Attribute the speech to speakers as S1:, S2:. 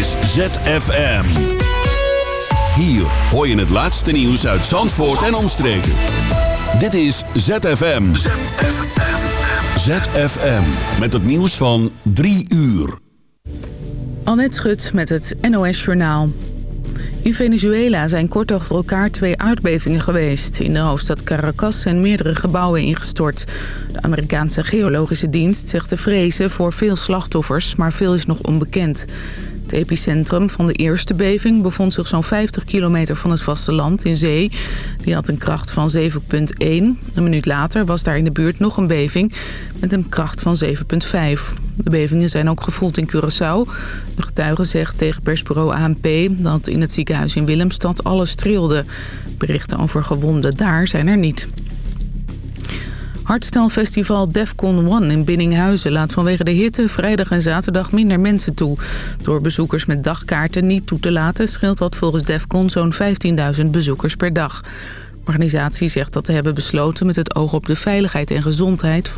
S1: is ZFM. Hier hoor je het laatste nieuws uit Zandvoort en omstreken. Dit is ZFM. ZFM. Met het nieuws van 3 uur.
S2: Annette Schut met het NOS-journaal. In Venezuela zijn kort achter elkaar 2 aardbevingen geweest. In de hoofdstad Caracas zijn meerdere gebouwen ingestort. De Amerikaanse Geologische Dienst zegt te vrezen voor veel slachtoffers, maar veel is nog onbekend. Het epicentrum van de eerste beving bevond zich zo'n 50 kilometer van het vasteland in zee. Die had een kracht van 7,1. Een minuut later was daar in de buurt nog een beving met een kracht van 7,5. De bevingen zijn ook gevoeld in Curaçao. De getuige zegt tegen persbureau ANP dat in het ziekenhuis in Willemstad alles trilde. Berichten over gewonden daar zijn er niet. Hardstylefestival Defcon 1 in Biddinghuizen laat vanwege de hitte vrijdag en zaterdag minder mensen toe. Door bezoekers met dagkaarten niet toe te laten scheelt dat volgens Defcon zo'n 15.000 bezoekers per dag. De organisatie zegt dat te hebben besloten met het oog op de veiligheid en gezondheid